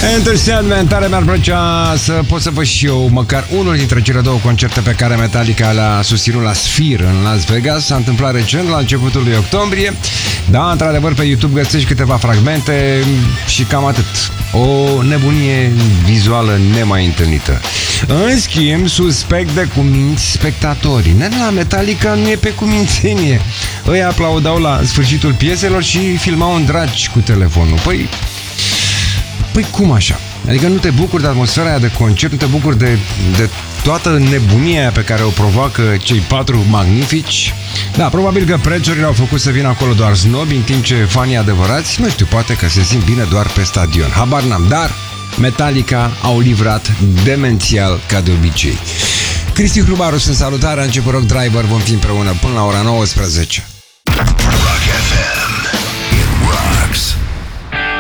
Enter Sandman, tare mi-ar plăcea să pot să văd și eu măcar unul dintre cele două concerte pe care Metallica le-a susținut la Sphere în Las Vegas. S-a întâmplat recent, la începutul lui octombrie. Da, într-adevăr, pe YouTube găsești câteva fragmente și cam atât. O nebunie vizuală nemai întâlnită. În schimb, suspect de cuminți spectatorii. Nene, la Metallica nu e pe cumințenie. Îi aplaudau la sfârșitul pieselor și filmau în dragi cu telefonul. Păi cum așa? Adică nu te bucuri de atmosfera aia de concert, nu te bucuri de toată nebunia aia pe care o provoacă cei patru magnifici? Da, probabil că prețurile au făcut să vină acolo doar snobi, în timp ce fanii adevărați, nu știu, poate că se simt bine doar pe stadion. Habar n-am, dar Metallica au livrat demențial ca de obicei. Cristi Hrubaru, sunt salutare, a început Rock Driver, vom fi împreună până la ora 19.